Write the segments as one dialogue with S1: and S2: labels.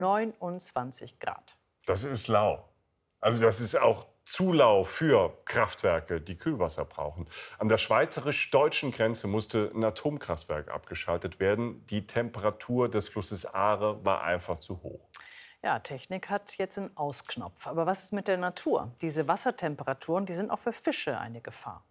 S1: 29 Grad.
S2: Das ist lau. Also das ist auch zu lau für Kraftwerke, die Kühlwasser brauchen. An der schweizerisch-deutschen Grenze musste ein Atomkraftwerk abgeschaltet werden. Die Temperatur des Flusses Aare war einfach zu hoch.
S1: Ja, Technik hat jetzt einen Ausknopf. Aber was ist mit der Natur? Diese Wassertemperaturen, die sind auch für Fische eine Gefahr.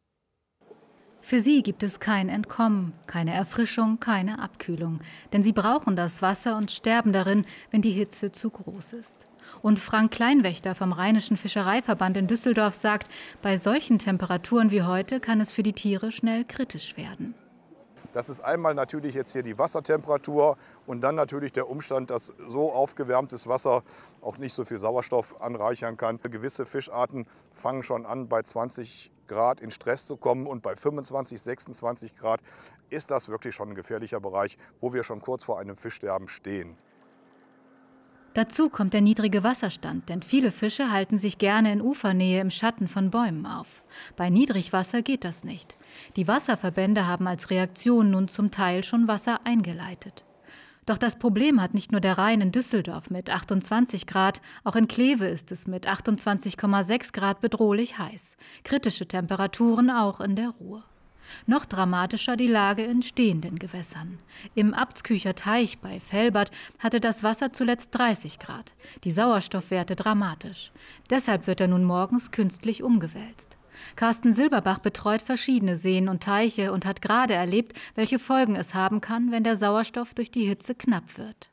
S3: Für sie gibt es kein Entkommen, keine Erfrischung, keine Abkühlung. Denn sie brauchen das Wasser und sterben darin, wenn die Hitze zu groß ist. Und Frank Kleinwächter vom Rheinischen Fischereiverband in Düsseldorf sagt, bei solchen Temperaturen wie heute kann es für die Tiere schnell kritisch werden.
S4: Das ist einmal natürlich jetzt hier die Wassertemperatur und dann natürlich der Umstand, dass so aufgewärmtes Wasser auch nicht so viel Sauerstoff anreichern kann. Gewisse Fischarten fangen schon an, bei 20 Grad in Stress zu kommen und bei 25, 26 Grad ist das wirklich schon ein gefährlicher Bereich, wo wir schon kurz vor einem Fischsterben stehen.
S3: Dazu kommt der niedrige Wasserstand, denn viele Fische halten sich gerne in Ufernähe im Schatten von Bäumen auf. Bei Niedrigwasser geht das nicht. Die Wasserverbände haben als Reaktion nun zum Teil schon Wasser eingeleitet. Doch das Problem hat nicht nur der Rhein in Düsseldorf mit 28 Grad, auch in Kleve ist es mit 28,6 Grad bedrohlich heiß. Kritische Temperaturen auch in der Ruhr. Noch dramatischer die Lage in stehenden Gewässern. Im Abtskücher Teich bei Velbert hatte das Wasser zuletzt 30 Grad. Die Sauerstoffwerte dramatisch. Deshalb wird er nun morgens künstlich umgewälzt. Carsten Silberbach betreut verschiedene Seen und Teiche und hat gerade erlebt, welche Folgen es haben kann, wenn der Sauerstoff durch die Hitze knapp wird.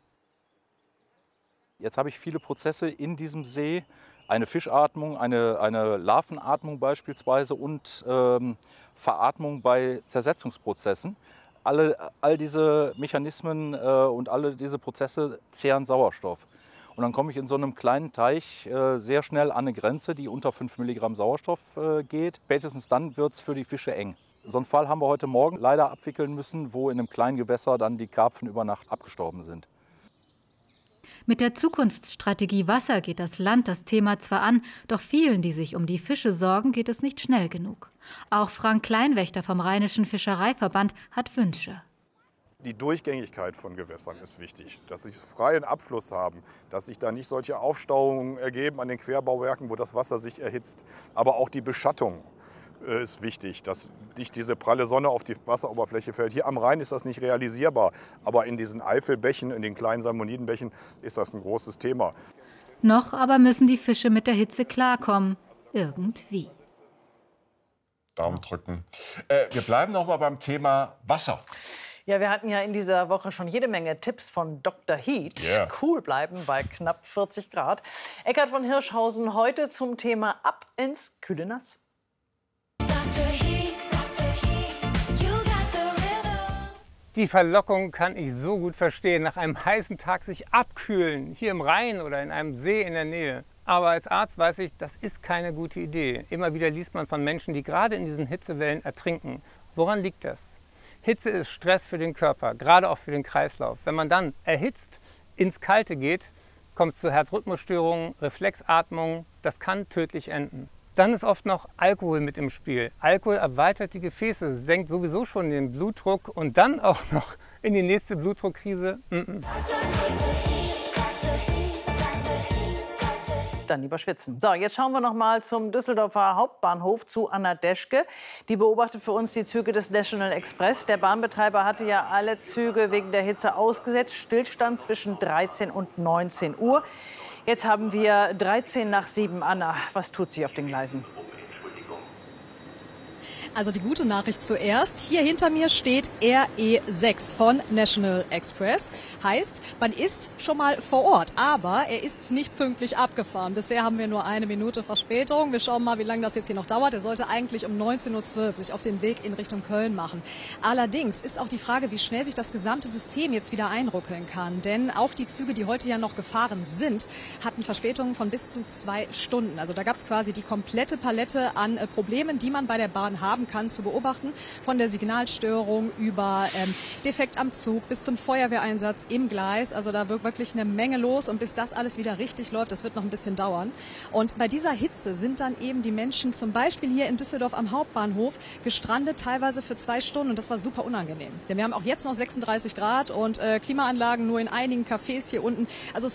S5: Jetzt habe ich viele Prozesse in diesem See. Eine Fischatmung, eine Larvenatmung beispielsweise und Veratmung bei Zersetzungsprozessen. All diese Mechanismen und alle diese Prozesse zehren Sauerstoff. Und dann komme ich in so einem kleinen Teich sehr schnell an eine Grenze, die unter 5 Milligramm Sauerstoff geht. Spätestens dann wird es für die Fische eng. So einen Fall haben wir heute Morgen leider abwickeln müssen, wo in einem kleinen Gewässer dann die Karpfen über Nacht abgestorben sind.
S3: Mit der Zukunftsstrategie Wasser geht das Land das Thema zwar an, doch vielen, die sich um die Fische sorgen, geht es nicht schnell genug. Auch Frank Kleinwächter vom Rheinischen Fischereiverband hat Wünsche.
S4: Die Durchgängigkeit von Gewässern ist wichtig, dass sie freien Abfluss haben, dass sich da nicht solche Aufstauungen ergeben an den Querbauwerken, wo das Wasser sich erhitzt. Aber auch die Beschattung ist wichtig, dass nicht diese pralle Sonne auf die Wasseroberfläche fällt. Hier am Rhein ist das nicht realisierbar, aber in diesen Eifelbächen, in den kleinen Salmonidenbächen ist das ein großes Thema.
S3: Noch aber müssen die Fische mit der Hitze klarkommen, irgendwie.
S2: Daumen drücken. Wir bleiben noch mal beim Thema Wasser.
S1: Ja, wir hatten ja in dieser Woche schon jede Menge Tipps von Dr. Heat.
S2: Yeah.
S1: Cool bleiben bei knapp 40 Grad. Eckhard von Hirschhausen heute zum Thema Ab ins kühle Nass.
S6: Die Verlockung kann ich so gut verstehen, nach einem heißen Tag sich abkühlen, hier im Rhein oder in einem See in der Nähe. Aber als Arzt weiß ich, das ist keine gute Idee. Immer wieder liest man von Menschen, die gerade in diesen Hitzewellen ertrinken. Woran liegt das? Hitze ist Stress für den Körper, gerade auch für den Kreislauf. Wenn man dann erhitzt ins Kalte geht, kommt es zu Herzrhythmusstörungen, Reflexatmung. Das kann tödlich enden. Dann ist oft noch Alkohol mit im Spiel. Alkohol erweitert die Gefäße, senkt sowieso schon den Blutdruck und dann auch noch in die nächste Blutdruckkrise.
S1: Dann lieber schwitzen. So, jetzt schauen wir noch mal zum Düsseldorfer Hauptbahnhof zu Anna Deschke. Die beobachtet für uns die Züge des National Express. Der Bahnbetreiber hatte ja alle Züge wegen der Hitze ausgesetzt. Stillstand zwischen 13 und 19 Uhr. Jetzt haben wir 13 nach 7. Anna, was tut sie auf den Gleisen?
S7: Also die gute Nachricht zuerst. Hier hinter mir steht RE6 von National Express. Heißt, man ist schon mal vor Ort, aber er ist nicht pünktlich abgefahren. Bisher haben wir nur 1 Minute Verspätung. Wir schauen mal, wie lange das jetzt hier noch dauert. Er sollte eigentlich um 19:12 Uhr sich auf den Weg in Richtung Köln machen. Allerdings ist auch die Frage, wie schnell sich das gesamte System jetzt wieder einruckeln kann. Denn auch die Züge, die heute ja noch gefahren sind, hatten Verspätungen von bis zu 2 Stunden. Also da gab es quasi die komplette Palette an Problemen, die man bei der Bahn haben geben kann, zu beobachten. Von der Signalstörung über Defekt am Zug bis zum Feuerwehreinsatz im Gleis. Also da wird wirklich eine Menge los und bis das alles wieder richtig läuft, das wird noch ein bisschen dauern. Und bei dieser Hitze sind dann eben die Menschen zum Beispiel hier in Düsseldorf am Hauptbahnhof gestrandet, teilweise für 2 Stunden und das war super unangenehm. Denn wir haben auch jetzt noch 36 Grad und Klimaanlagen nur in einigen Cafés hier unten. Also